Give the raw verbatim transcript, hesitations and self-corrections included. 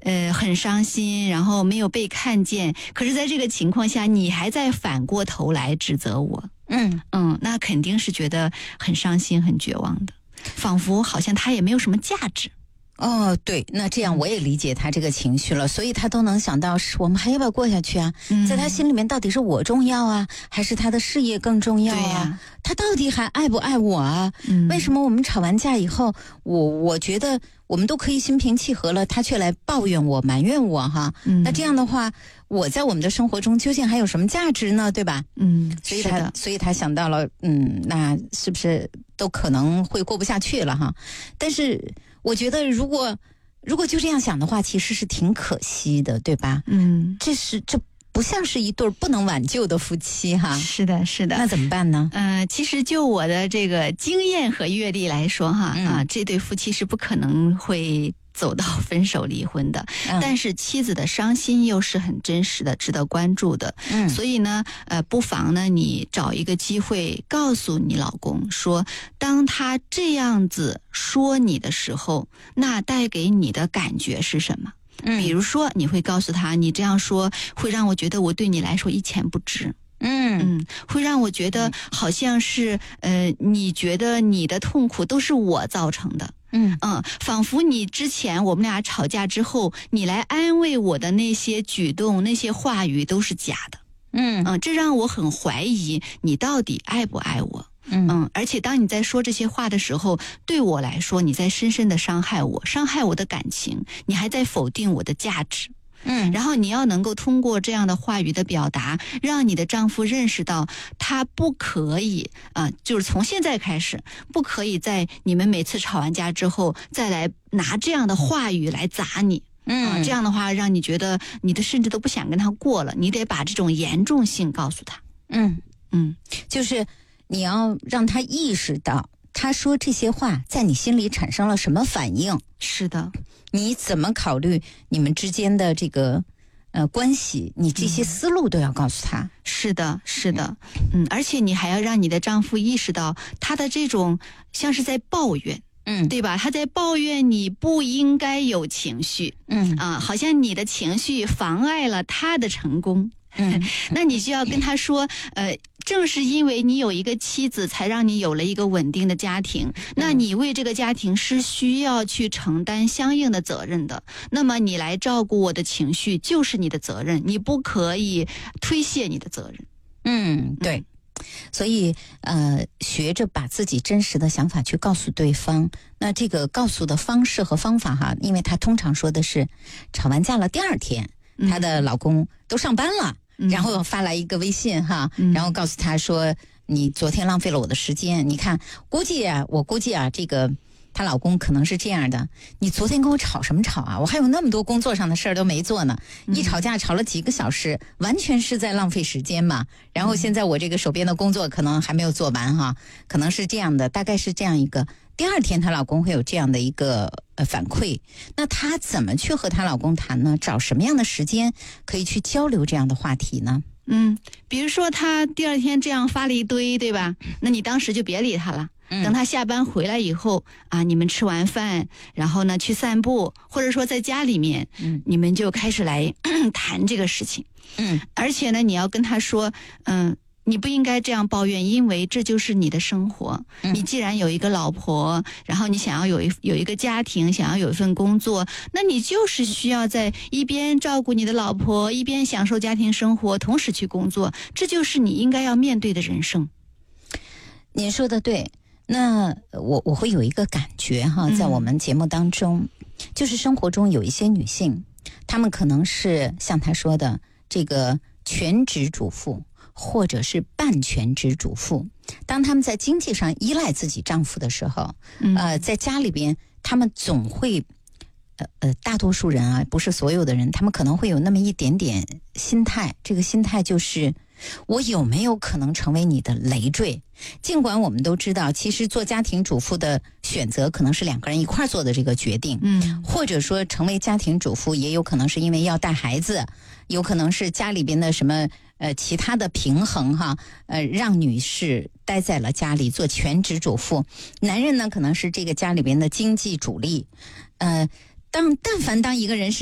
呃很伤心，然后没有被看见，可是在这个情况下你还在反过头来指责我， 嗯嗯，那肯定是觉得很伤心很绝望的，仿佛好像他也没有什么价值。 哦，对，那这样我也理解他这个情绪了，所以他都能想到是我们还要不要过下去啊、嗯、在他心里面到底是我重要啊，还是他的事业更重要啊？ 对呀， 他到底还爱不爱我啊、嗯、为什么我们吵完架以后，我我觉得我们都可以心平气和了，他却来抱怨我埋怨我哈、嗯、那这样的话我在我们的生活中究竟还有什么价值呢，对吧？ 嗯， 所以他所以他想到了，嗯，那是不是都可能会过不下去了哈？但是我觉得如果如果就这样想的话，其实是挺可惜的，对吧？嗯，这是这不像是一对不能挽救的夫妻哈。 是的，是的。 那怎么办呢？ 嗯、呃，其实就我的这个经验和阅历来说哈、嗯，啊，这对夫妻是不可能会走到分手离婚的、嗯、但是妻子的伤心又是很真实的，值得关注的。嗯，所以呢呃，不妨呢你找一个机会告诉你老公说，当他这样子说你的时候，那带给你的感觉是什么？嗯，比如说你会告诉他，你这样说会让我觉得我对你来说一钱不值。嗯嗯，会让我觉得好像是呃，你觉得你的痛苦都是我造成的。嗯嗯，仿佛你之前我们俩吵架之后，你来安慰我的那些举动、那些话语都是假的。嗯嗯，这让我很怀疑你到底爱不爱我。嗯嗯，而且当你在说这些话的时候，对我来说，你在深深的伤害我，伤害我的感情，你还在否定我的价值。嗯，然后你要能够通过这样的话语的表达，让你的丈夫认识到他不可以啊、呃，就是从现在开始不可以在你们每次吵完架之后再来拿这样的话语来砸你。嗯、呃，这样的话让你觉得你的甚至都不想跟他过了，你得把这种严重性告诉他。 嗯嗯，就是你要让他意识到他说这些话在你心里产生了什么反应。 是的， 你怎么考虑你们之间的这个呃关系，你这些思路都要告诉他。 嗯、是的是的，嗯，而且你还要让你的丈夫意识到他的这种像是在抱怨。嗯，对吧？他在抱怨你不应该有情绪。嗯啊，好像你的情绪妨碍了他的成功。嗯，那你就要跟他说，呃，正是因为你有一个妻子，才让你有了一个稳定的家庭。那你为这个家庭是需要去承担相应的责任的。那么你来照顾我的情绪，就是你的责任，你不可以推卸你的责任。 嗯，对。嗯，所以呃，学着把自己真实的想法去告诉对方。那这个告诉的方式和方法哈，因为他通常说的是吵完架了第二天，她的老公都上班了。嗯，然后发来一个微信哈，嗯，然后告诉他说你昨天浪费了我的时间。你看，估计啊，我估计啊，这个她老公可能是这样的，你昨天跟我吵什么吵啊？我还有那么多工作上的事儿都没做呢，一吵架吵了几个小时，完全是在浪费时间嘛。然后现在我这个手边的工作可能还没有做完哈，可能是这样的，大概是这样一个。第二天她老公会有这样的一个呃反馈，那她怎么去和她老公谈呢？找什么样的时间可以去交流这样的话题呢？ 嗯，比如说他第二天这样发了一堆，对吧？那你当时就别理他了。等他下班回来以后啊，你们吃完饭，然后呢去散步，或者说在家里面，嗯，你们就开始来谈这个事情。嗯，而且呢，你要跟他说，嗯。你不应该这样抱怨，因为这就是你的生活。你既然有一个老婆，然后你想要有一有一个家庭，想要有一份工作，那你就是需要在一边照顾你的老婆，一边享受家庭生活，同时去工作，这就是你应该要面对的人生。 您说的对，那我我会有一个感觉哈，在我们节目当中，嗯，就是生活中有一些女性，她们可能是像她说的这个全职主妇。或者是半全职主妇，当他们在经济上依赖自己丈夫的时候，嗯，呃，在家里边，他们总会，呃呃，大多数人啊，不是所有的人，他们可能会有那么一点点心态，这个心态就是，我有没有可能成为你的累赘？尽管我们都知道，其实做家庭主妇的选择可能是两个人一块做的这个决定，嗯，或者说成为家庭主妇也有可能是因为要带孩子，有可能是家里边的什么。呃，其他的平衡哈，呃，让女士待在了家里做全职主妇，男人呢可能是这个家里边的经济主力，呃，当但凡当一个人是